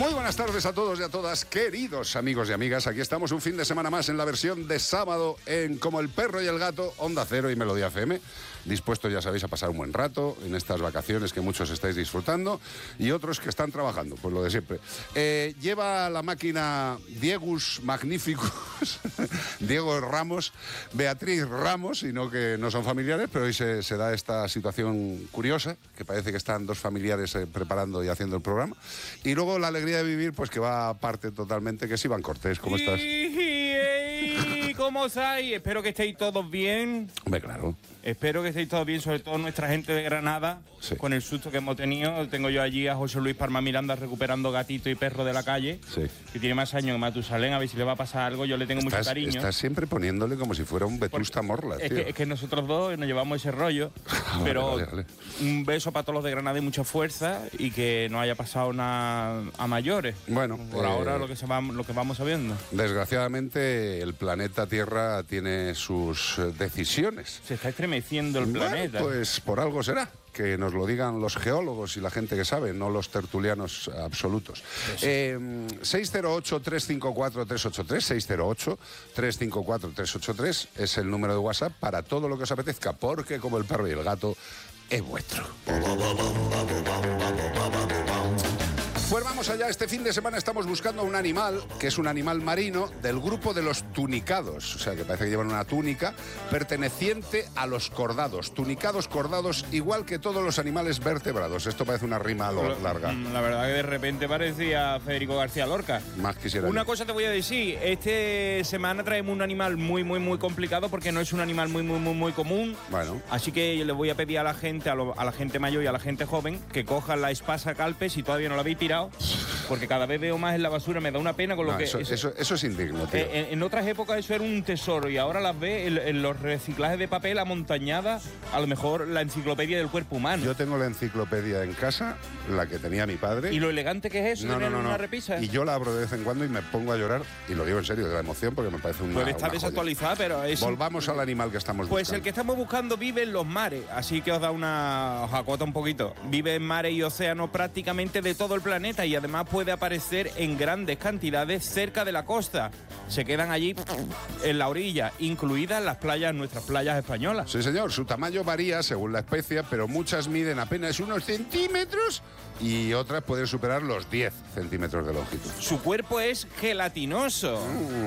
Muy buenas tardes a todos y a todas, queridos amigos y amigas. Aquí estamos un fin de semana más en la versión de sábado en Como el Perro y el Gato, Onda Cero y Melodía FM. Dispuestos, ya sabéis, a pasar un buen rato en estas vacaciones que muchos estáis disfrutando y otros que están trabajando, pues lo de siempre. Lleva la máquina Diegus Magnificus, Diego Ramos, Beatriz Ramos, y no que no son familiares, pero hoy se da esta situación curiosa, que parece que están dos familiares preparando y haciendo el programa. Y luego la alegría de vivir, pues que va aparte totalmente, que es Iván Cortés. ¿Cómo estás? ¿Cómo estáis? Espero que estéis todos bien. Hombre, claro. Espero que estéis todos bien, sobre todo nuestra gente de Granada, sí. Con el susto que hemos tenido. Tengo yo allí a José Luis Palma Miranda recuperando gatito y perro de la calle, sí. Que tiene más años que Matusalén, a ver si le va a pasar algo. Yo le tengo mucho cariño. Estás siempre poniéndole como si fuera un Vetusta Morla, tío. Es que nosotros dos nos llevamos ese rollo, pero vale. Un beso para todos los de Granada y mucha fuerza, y que no haya pasado nada a mayores. Bueno, por ahora lo que vamos sabiendo. Desgraciadamente el planeta Tierra tiene sus decisiones. Se está estremeciendo el planeta. Pues por algo será. Que nos lo digan los geólogos y la gente que sabe, no los tertulianos absolutos. 608-354-383, 608-354-383 es el número de WhatsApp para todo lo que os apetezca, porque Como el Perro y el Gato es vuestro. Pues vamos allá, este fin de semana estamos buscando un animal, que es un animal marino del grupo de los tunicados, o sea, que parece que llevan una túnica perteneciente a los cordados. Tunicados, cordados, igual que todos los animales vertebrados. Esto parece una rima larga. La verdad que de repente parecía Federico García Lorca. Más quisiera. Una cosa te voy a decir, esta semana traemos un animal muy complicado, porque no es un animal muy común. Bueno. Así que le voy a pedir a la gente, a la gente mayor y a la gente joven, que cojan la espasa calpe, si todavía no la habéis tirado, porque cada vez veo más en la basura, me da una pena con lo que... Eso es indigno, tío. En otras épocas eso era un tesoro, y ahora las ves en los reciclajes de papel amontañadas, a lo mejor la enciclopedia del cuerpo humano. Yo tengo la enciclopedia en casa, la que tenía mi padre. ¿Y lo elegante que es eso? No. Una repisa? Y yo la abro de vez en cuando y me pongo a llorar, y lo digo en serio, de la emoción, porque me parece una... Pues está desactualizada, pero es... Volvamos al animal que estamos buscando. Pues el que estamos buscando vive en los mares, así que os acota un poquito. Vive en mares y océanos prácticamente de todo el planeta, y además puede aparecer en grandes cantidades cerca de la costa. Se quedan allí en la orilla, incluidas nuestras playas españolas. Sí, señor. Su tamaño varía según la especie, pero muchas miden apenas unos centímetros y otras pueden superar los 10 centímetros de longitud. Su cuerpo es gelatinoso.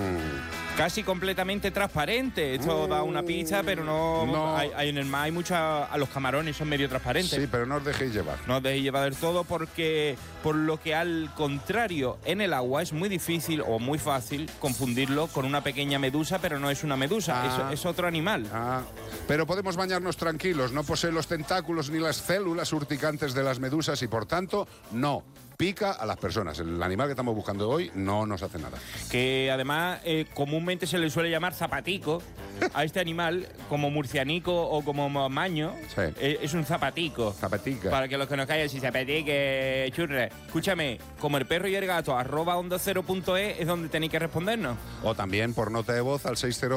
Casi completamente transparente. Esto da una pista, pero no. Hay en el mar hay los camarones son medio transparentes. Sí, pero no os dejéis llevar. No os dejéis llevar del todo, porque por lo que al contrario, en el agua es muy difícil o muy fácil confundirlo con una pequeña medusa, pero no es una medusa, es otro animal. Pero podemos bañarnos tranquilos, no posee los tentáculos ni las células urticantes de las medusas y por tanto no pica a las personas. El animal que estamos buscando hoy no nos hace nada. Que además comúnmente se le suele llamar zapatico a este animal, como murcianico o como maño. Sí. Es un zapatico. Zapatica. Para que los que nos callen, si zapatique, churre. Escúchame, Como el Perro y el Gato, @ondacero.es es donde tenéis que respondernos. O también por nota de voz al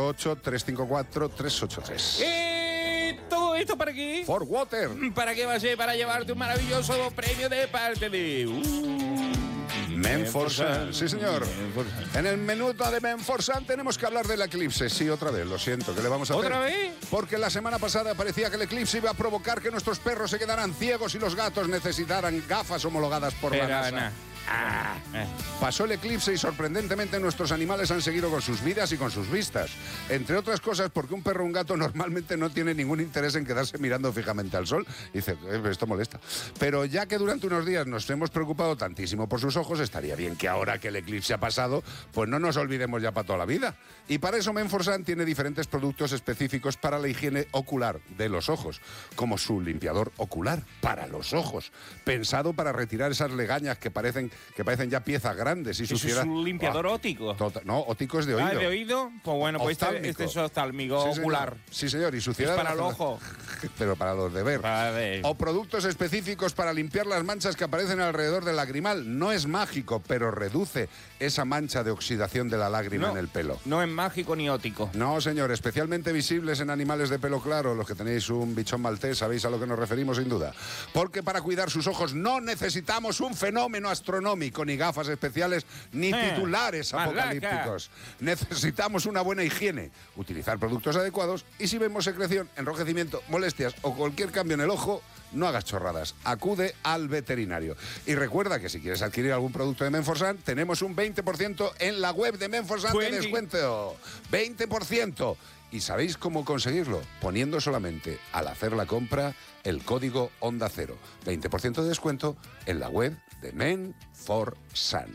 608-354-383. ¿Todo esto para qué? For Water. ¿Para qué va a ser? Para llevarte un maravilloso premio de parte de... Menforsan. Sí, señor. En el minuto de Menforsan tenemos que hablar del eclipse. Sí, otra vez, lo siento. ¿Qué le vamos a hacer? ¿Otra vez? Porque la semana pasada parecía que el eclipse iba a provocar que nuestros perros se quedaran ciegos y los gatos necesitaran gafas homologadas por la NASA. Pasó el eclipse y sorprendentemente nuestros animales han seguido con sus vidas y con sus vistas. Entre otras cosas porque un perro o un gato normalmente no tiene ningún interés en quedarse mirando fijamente al sol. Y dice, esto molesta. Pero ya que durante unos días nos hemos preocupado tantísimo por sus ojos, estaría bien que ahora que el eclipse ha pasado, pues no nos olvidemos ya para toda la vida. Y para eso Menforsan tiene diferentes productos específicos para la higiene ocular de los ojos, como su limpiador ocular para los ojos, pensado para retirar esas legañas que parecen ya piezas grandes y suciedad. ¿Es un limpiador óptico? No, óptico es de oído. ¿De oído? Pues bueno, pues este es oftálmico, ocular. Sí, señor, y suciedad... Es para el ojo. Pero para los de ver. Para ver. O productos específicos para limpiar las manchas que aparecen alrededor del lagrimal. No es mágico, pero reduce esa mancha de oxidación de la lágrima en el pelo. No es mágico ni ótico. No, señor, especialmente visibles en animales de pelo claro. Los que tenéis un bichón maltés sabéis a lo que nos referimos sin duda. Porque para cuidar sus ojos no necesitamos un fenómeno astronómico astronómico, ni gafas especiales, ni titulares apocalípticos. Necesitamos una buena higiene, utilizar productos adecuados y si vemos secreción, enrojecimiento, molestias o cualquier cambio en el ojo, no hagas chorradas, acude al veterinario. Y recuerda que si quieres adquirir algún producto de Menforsan, tenemos un 20% en la web de Menforsan de descuento. 20%. ¿Y sabéis cómo conseguirlo? Poniendo solamente, al hacer la compra, el código Onda Cero. 20% de descuento en la web de Menforsan.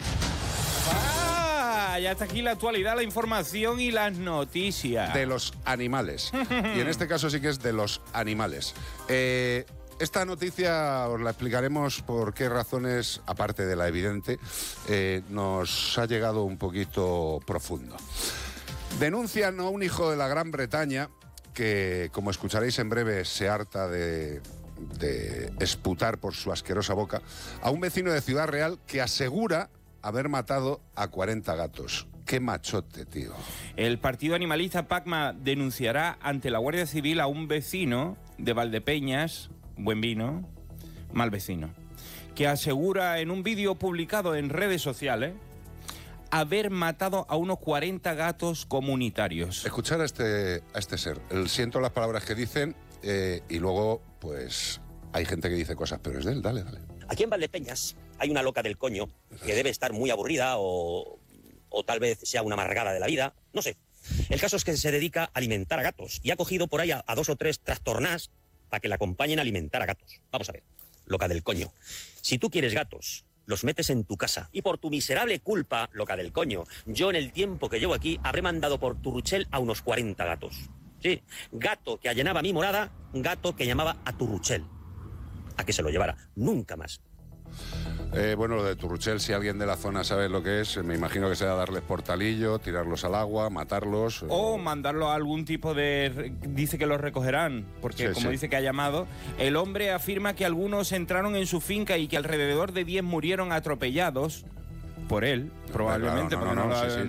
Ya está aquí la actualidad, la información y las noticias. De los animales. Y en este caso sí que es de los animales. Esta noticia os la explicaremos por qué razones, aparte de la evidente, nos ha llegado un poquito profundo. Denuncian a un hijo de la Gran Bretaña que, como escucharéis en breve, se harta de esputar por su asquerosa boca, a un vecino de Ciudad Real que asegura haber matado a 40 gatos. ¡Qué machote, tío! El partido animalista PACMA denunciará ante la Guardia Civil a un vecino de Valdepeñas, buen vino, mal vecino, que asegura en un vídeo publicado en redes sociales haber matado a unos 40 gatos comunitarios. Escuchar a este ser. Siento las palabras que dicen y luego, pues, hay gente que dice cosas, pero es de él. Dale. Aquí en Valdepeñas hay una loca del coño que debe estar muy aburrida o tal vez sea una amargada de la vida, no sé. El caso es que se dedica a alimentar a gatos y ha cogido por ahí a 2 o 3 trastornás para que la acompañen a alimentar a gatos. Vamos a ver, loca del coño. Si tú quieres gatos, los metes en tu casa. Y por tu miserable culpa, loca del coño, yo en el tiempo que llevo aquí habré mandado por Turruchel a unos 40 gatos. Sí, gato que allanaba mi morada, gato que llamaba a Turruchel. A que se lo llevara, nunca más. Bueno, lo de Turruchel, si alguien de la zona sabe lo que es, me imagino que será darles portalillo, tirarlos al agua, matarlos. O mandarlos a algún tipo de... Dice que los recogerán, porque como dice que ha llamado, el hombre afirma que algunos entraron en su finca y que alrededor de 10 murieron atropellados por él, probablemente, claro,